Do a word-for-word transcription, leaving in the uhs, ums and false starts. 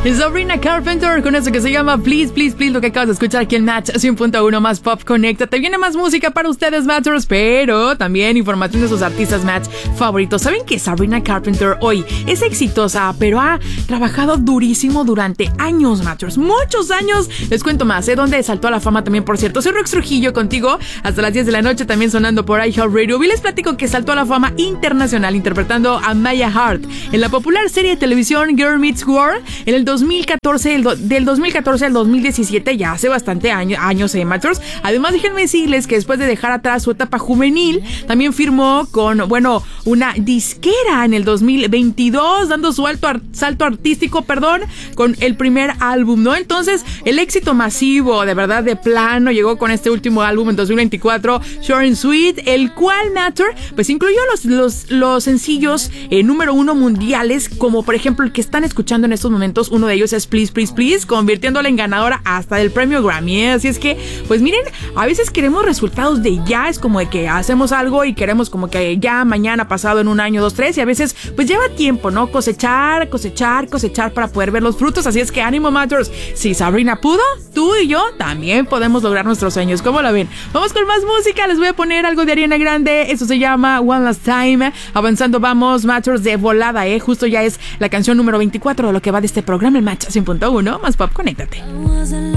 Sabrina Carpenter con eso que se llama Please, Please, Please, lo que acabas de escuchar aquí en Match cien punto uno más Pop. Conéctate. Viene más música para ustedes, Matchers, pero también información de sus artistas Match favoritos. ¿Saben que Sabrina Carpenter hoy es exitosa, pero ha trabajado durísimo durante años, Matchers? Muchos años. Les cuento más, ¿eh? ¿Dónde saltó a la fama también, por cierto? Soy Rox Trujillo contigo hasta las diez de la noche, también sonando por iHeartRadio. Y les platico que saltó a la fama internacional interpretando a Maya Hart en la popular serie de televisión Girl Meets World en el dos mil catorce, el do, del dos mil catorce al dos mil diecisiete, ya hace bastante año, años, eh, Matchers. Además, déjenme decirles que después de dejar atrás su etapa juvenil, también firmó con, bueno, una disquera en el dos mil veintidós, dando su alto ar- salto artístico, perdón, con el primer álbum, ¿no? Entonces, el éxito masivo, de verdad, de plano, llegó con este último álbum en dos mil veinticuatro, Short and Sweet, el cual, Matter, pues incluyó los, los, los sencillos eh, número uno mundiales, como por ejemplo el que están escuchando en estos momentos. Uno de ellos es Please, Please, Please, convirtiéndola en ganadora hasta del premio Grammy, ¿eh? Así es que, pues miren, a veces queremos resultados de ya, es como de que hacemos algo y queremos como que ya, mañana, pasado, en un año, dos, tres, y a veces pues lleva tiempo, ¿no? Cosechar, cosechar, cosechar para poder ver los frutos. Así es que ánimo, Matters. Si Sabrina pudo, tú y yo también podemos lograr nuestros sueños. ¿Cómo la ven? Vamos con más música. Les voy a poner algo de Ariana Grande. Eso se llama One Last Time. Avanzando vamos, Matters, de volada, ¿eh? Justo ya es la canción número veinticuatro de lo que va de este programa, el Match cien punto uno más Pop. Conéctate.